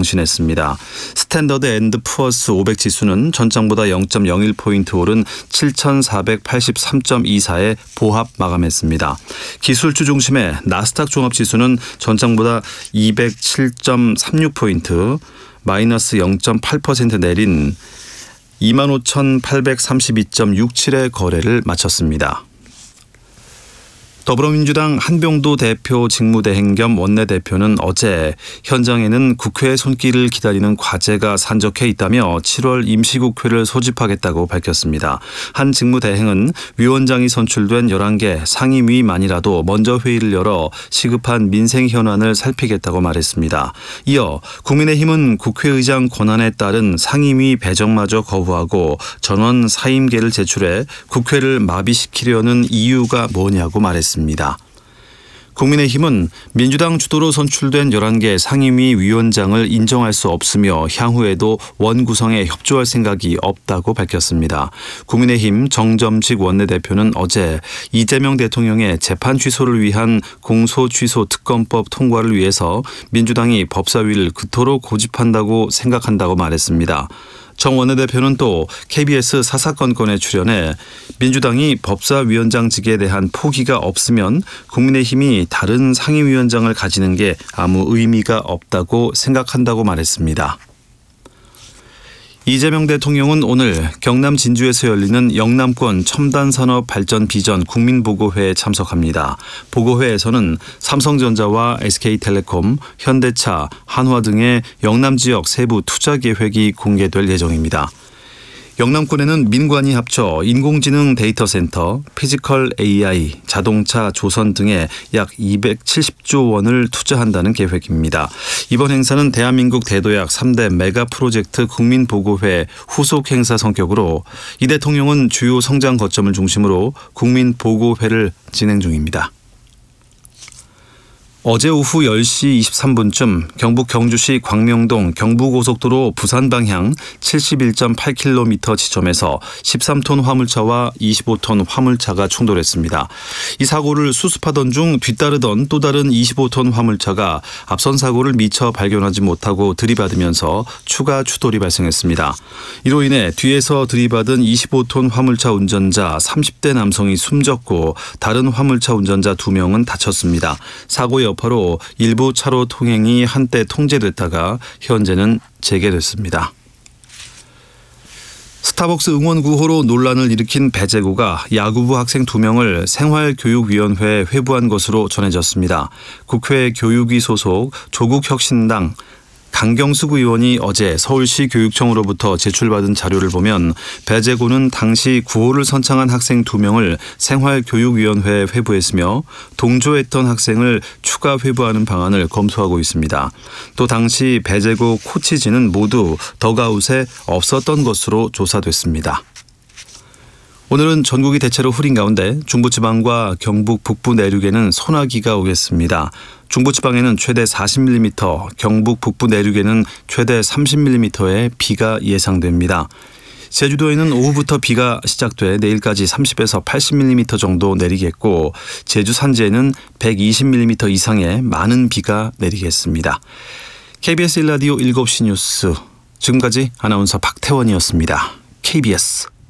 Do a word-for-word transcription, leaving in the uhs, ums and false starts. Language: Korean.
경신했습니다. 스탠더드 앤드 푸어스 오백 지수는 전장보다 영 점 영일 포인트 오른 칠천사백팔십삼 점 이사에 보합 마감했습니다. 기술주 중심의 나스닥 종합지수는 전장보다 이백칠 점 삼육 포인트 마이너스 영 점 팔 퍼센트 내린 이만 오천팔백삼십이 점 육칠의 거래를 마쳤습니다. 더불어민주당 한병도 대표 직무대행 겸 원내대표는 어제 현장에는 국회의 손길을 기다리는 과제가 산적해 있다며 칠월 임시국회를 소집하겠다고 밝혔습니다. 한 직무대행은 위원장이 선출된 열한 개 상임위만이라도 먼저 회의를 열어 시급한 민생 현안을 살피겠다고 말했습니다. 이어 국민의힘은 국회의장 권한에 따른 상임위 배정마저 거부하고 전원 사임계를 제출해 국회를 마비시키려는 이유가 뭐냐고 말했습니다. 국민의힘은 민주당 주도로 선출된 열한 개 상임위 위원장을 인정할 수 없으며 향후에도 원 구성에 협조할 생각이 없다고 밝혔습니다. 국민의힘 정점식 원내대표는 어제 이재명 대통령의 재판 취소를 위한 공소취소 특검법 통과를 위해서 민주당이 법사위를 그토록 고집한다고 생각한다고 말했습니다. 정 원내대표는 또 케이비에스 사사건건에 출연해 민주당이 법사위원장직에 대한 포기가 없으면 국민의힘이 다른 상임위원장을 가지는 게 아무 의미가 없다고 생각한다고 말했습니다. 이재명 대통령은 오늘 경남 진주에서 열리는 영남권 첨단산업 발전 비전 국민보고회에 참석합니다. 보고회에서는 삼성전자와 에스케이텔레콤, 현대차, 한화 등의 영남 지역 세부 투자 계획이 공개될 예정입니다. 영남권에는 민관이 합쳐 인공지능 데이터센터, 피지컬 에이아이, 자동차, 조선 등에 약 이백칠십조 원을 투자한다는 계획입니다. 이번 행사는 대한민국 대도약 삼 대 메가 프로젝트 국민보고회 후속 행사 성격으로 이 대통령은 주요 성장 거점을 중심으로 국민보고회를 진행 중입니다. 어제 오후 열 시 이십삼 분쯤 경북 경주시 광명동 경부고속도로 부산 방향 칠십일 점 팔 킬로미터 지점에서 십삼 톤 화물차와 이십오 톤 화물차가 충돌했습니다. 이 사고를 수습하던 중 뒤따르던 또 다른 이십오 톤 화물차가 앞선 사고를 미처 발견하지 못하고 들이받으면서 추가 추돌이 발생했습니다. 이로 인해 뒤에서 들이받은 이십오 톤 화물차 운전자 삼십 대 남성이 숨졌고 다른 화물차 운전자 두 명은 다쳤습니다. 사고 여파로 일부 차로 통행이 한때 통제됐다가 현재는 재개됐습니다. 스타벅스 응원 구호로 논란을 일으킨 배재고가 야구부 학생 두 명을 생활교육위원회에 회부한 것으로 전해졌습니다. 국회 교육위 소속 조국혁신당 강경숙 의원이 어제 서울시 교육청으로부터 제출받은 자료를 보면 배재고는 당시 구호를 선창한 학생 두 명을 생활교육위원회에 회부했으며 동조했던 학생을 추가 회부하는 방안을 검토하고 있습니다. 또 당시 배재고 코치진은 모두 덕아웃에 없었던 것으로 조사됐습니다. 오늘은 전국이 대체로 흐린 가운데 중부지방과 경북 북부 내륙에는 소나기가 오겠습니다. 중부지방에는 최대 사십 밀리미터, 경북 북부 내륙에는 최대 삼십 밀리미터의 비가 예상됩니다. 제주도에는 오후부터 비가 시작돼 내일까지 삼십에서 팔십 밀리미터 정도 내리겠고 제주 산지에는 백이십 밀리미터 이상의 많은 비가 내리겠습니다. 케이비에스 일 라디오 일곱 시 뉴스 지금까지 아나운서 박태원이었습니다. 케이비에스